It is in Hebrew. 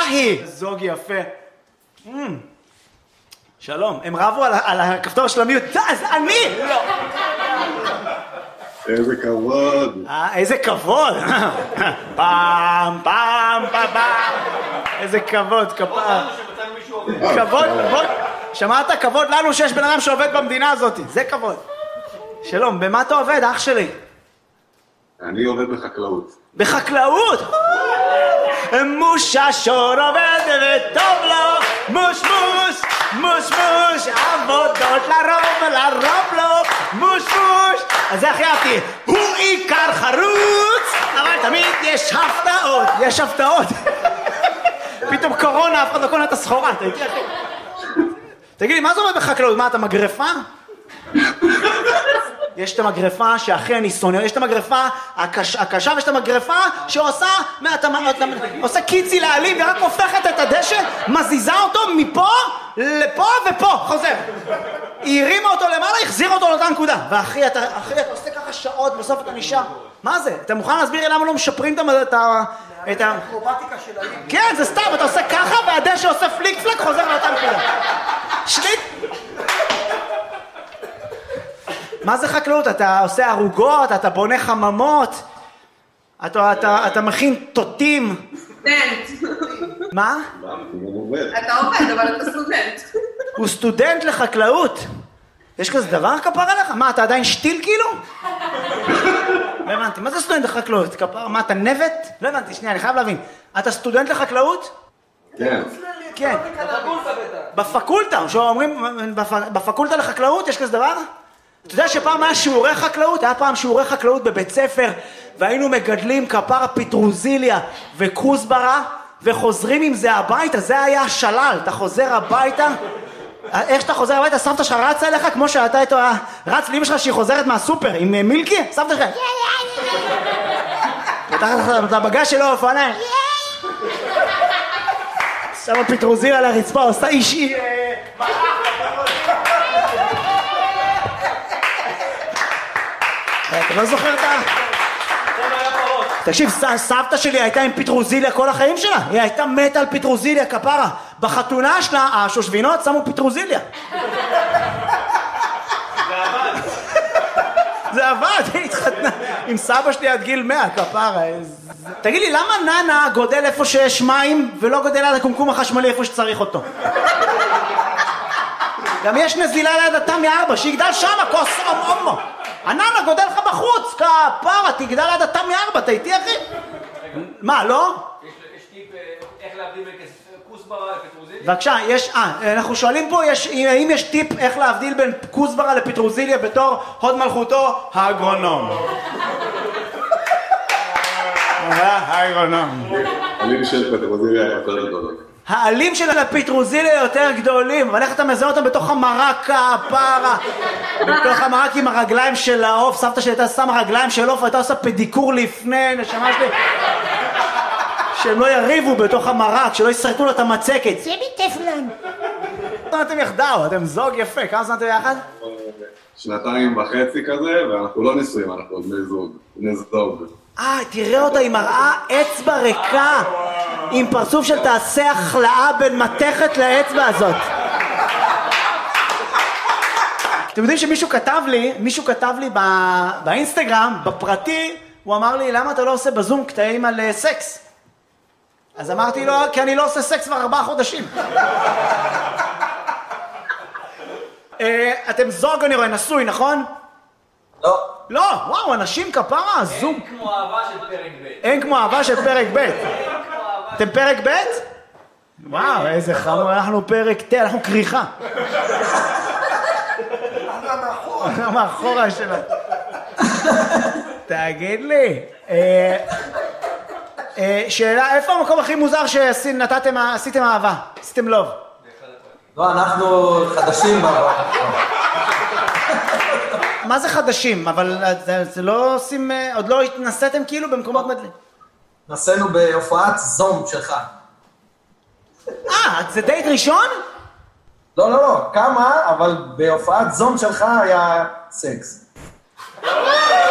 היא? זוג יפה. שלום, הם רבו על הכפתור של המיוט. אז אני! לא. איזה כבוד. איזה כבוד. פעם, פעם, פעם. איזה כבוד, כבוד. שמעת? כבוד לנו שיש בן אדם שעובד במדינה הזאת. זה כבוד. שלום, במה אתה עובד, אח שלי? אני עובד בחקלאות. בחקלאות? מוש השור עובד וטוב לו, מוש מוש, מוש מוש, עבודות לרוב לו, מוש מוש. אז איך יעתי? הוא עיקר חרוץ, אבל תמיד יש הפתעות. פתאום קורונה, אף אחד לא קונה את הסחורה. תגיד לי, מה זה עובד בחקלאות? מה, אתה מגרפה? יש את המגרפה שאחי אני שונא, יש את המגרפה הקשה ויש את המגרפה שעושה קיצי לעלים ורק הופכת את הדשא, מזיזה אותו מפה לפה ופה, חוזר. היא הרימה אותו למעלה, החזיר אותו לאותה נקודה. ואחי, אתה עושה ככה שעות, בסוף אתה נשאר. מה זה? אתה מוכן להסביר לי למה לא משפרים את האקרובטיקה של העלים? כן, זה סתם, אתה עושה ככה והדשא עושה פליק פלק, חוזר לאותה נקודה. שליט. מה זה חקלאות? אתה עושה ערוגות, אתה בונה חממות, אתה מכין תותים. סטודנט. מה? אתה עובד, אבל אתה סטודנט. הוא סטודנט לחקלאות? יש כזה דבר כפר עליך? מה, אתה עדיין שתיל כאילו? לא הבנתי, מה זה סטודנט לחקלאות? כפר, מה, אתה נבט? לא הבנתי, שנייה, אני חייב להבין. אתה סטודנט לחקלאות? כן. כן. בפקולטה, שאומרים, בפקולטה לחקלאות יש כזה דבר? אתה יודע שפעם היה שיעורי חקלאות? היה פעם שיעורי חקלאות בבית ספר, והיינו מגדלים כפרה פטרוזיליה וכוסברה, וחוזרים עם זה הביתה, זה היה השלל. אתה חוזר הביתה, איך שאתה חוזר הביתה, סבתא שלך רצה אליך, כמו שאתה איתו, רץ לאמא שלך שהיא חוזרת מהסופר, עם מילקי, סבתא שלך, פותחת את הבגז שלו, אופניים, שמה פטרוזיליה על הרצפה, עושה אישי, אתה לא זוכר את ה... תקשיב, סבתא שלי הייתה עם פטרוזיליה כל החיים שלה. היא הייתה מתה על פטרוזיליה, כפרה. בחתונה שלה, השושבינות שמו פטרוזיליה. זה עבד, היא התחתנה עם סבא שלי עד גיל 100, כפרה. תגיד לי, למה ננה גודל איפה שיש מים ולא גודל על הקומקום החשמלי איפה שצריך אותו? גם יש נזילה ליד התמי 4, שיגדל שמה, כוס אומו. הננה גודל לך בחוץ, כפרה, תגדל עד התמי 4, אתה איתי אחי? מה, לא? יש טיפ איך להבדיל בין כוסברה לפטרוזיליה? בבקשה, אנחנו שואלים פה, האם יש טיפ איך להבדיל בין כוסברה לפטרוזיליה בתור הוד מלכותו האגרונום? האגרונום. העלים של פטרוזיליה יותר גדולות. העלים של הפטרוזיליה יותר גדולים, אבל איך אתה מזהה אותם בתוך המרק הפרה? בתוך המרק עם הרגליים של העוף, סבתא שלי הייתה שמה רגליים של עוף, הייתה עושה פדיקור לפני, נשמה שלי, שהם לא יריבו בתוך המרק, שלא יסרטו לו את המצקת. זה מטפלן. אתם יחדיו, אתם זוג יפה, כמה זמן אתם יחד? 2.5 כזה, ואנחנו לא נשואים, אנחנו בני זוג. תראה אותה, היא מראה אצבע ריקה, עם פרצוף של תעשה החלאה בין מתכת לאצבע הזאת. אתם יודעים שמישהו כתב לי באינסטגרם, בפרטי, הוא אמר לי, למה אתה לא עושה בזום קטעים על סקס? אז אמרתי לו, כי אני לא עושה סקס כבר 4 חודשים. אתם זוג אני רואה, נשוי, נכון? לא. לא, וואו, אנשים כפרה, זום. אין כמו אהבה של פרק ב'. אין כמו אהבה של פרק ב'. אתם פרק ב'? וואו, איזה חמור, אנחנו פרק ת', אנחנו קריחה. אנחנו מאחורה שלה. תגיד לי, שאלה, איפה המקום הכי מוזר שעשיתם אהבה? עשיתם לוב? לא, אנחנו חדשים באהבה. מה זה חדשים? אבל זה לא עושים, עוד לא התנסיתם כאילו במקומות מדלים? נסענו בהופעת זום שלך. זה דייט ראשון? לא, כמה, אבל בהופעת זום שלך היה סקס.